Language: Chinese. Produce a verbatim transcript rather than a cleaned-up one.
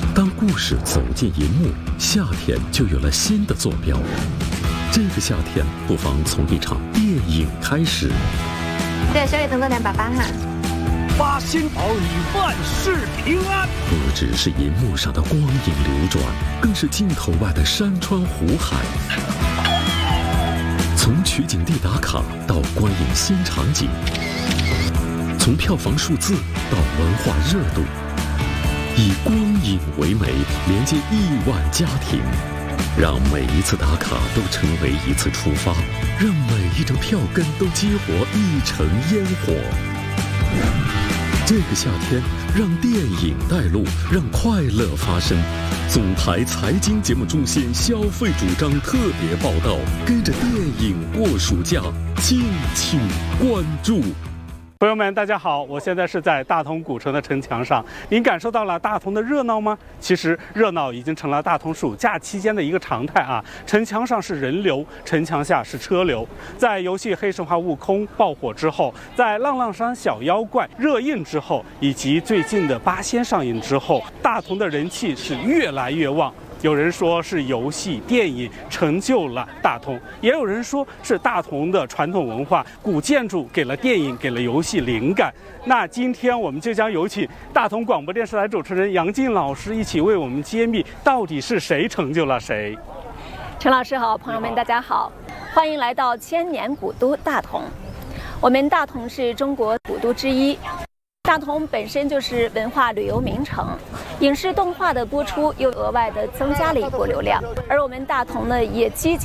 当故事走进银幕，夏天就有了新的坐标。这个夏天，不妨从一场电影开始。 对，小雨等多点爸爸哈。 八仙儿女万事平安。 不只是银幕上的光影流转，更是镜头外的山川湖海。从取景地打卡到观影新场景，从票房数字到文化热度，以光影为媒，连接亿万家庭，让每一次打卡都成为一次出发，让每一张票根都激活一城烟火。这个夏天，让电影带路，让快乐发生。总台财经节目中心消费主张特别报道，跟着电影过暑假，敬请关注。 朋友们，大家好，我现在是在大同古城的城墙上。您感受到了大同的热闹吗？其实热闹已经成了大同暑假期间的一个常态啊。城墙上是人流，城墙下是车流。在游戏《黑神话：悟空》爆火之后，在浪浪山小妖怪热映之后，以及最近的八仙上映之后，大同的人气是越来越旺。有人说是游戏、电影成就了大同，也有人说是大同的传统文化、古建筑给了电影、给了游戏灵感。那今天我们就将有请大同广播电视台主持人杨静老师一起为我们揭秘，到底是谁成就了谁。 陈老师好，朋友们大家好，欢迎来到千年古都大同。我们大同是中国古都之一。大同本身就是文化旅游名城，影视动画的播出又额外的增加了一波流量，而我们大同呢也积极